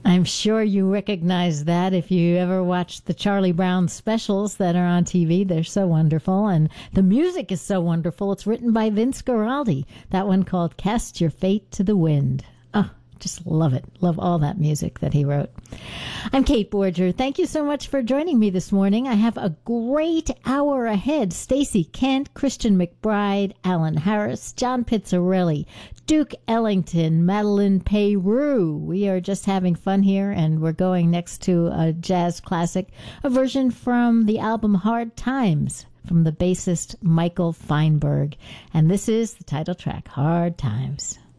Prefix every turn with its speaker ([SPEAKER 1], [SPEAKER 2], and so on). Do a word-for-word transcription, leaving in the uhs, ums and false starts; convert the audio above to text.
[SPEAKER 1] I'm sure you recognize that if you ever watched the Charlie Brown specials that are on T V. They're so wonderful, and the music is so wonderful. It's written by Vince Guaraldi, that one called Cast Your Fate to the Wind. Oh, just love it. Love all that music that he wrote. I'm Kate Borger. Thank you so much for joining me this morning. I have a great hour ahead. Stacey Kent, Christian McBride, Alan Harris, John Pizzarelli, Duke Ellington, Madeline Peyroux. We are just having fun here, and we're going next to a jazz classic, a version from the album Hard Times from the bassist Michael Feinberg. And this is the title track, Hard Times.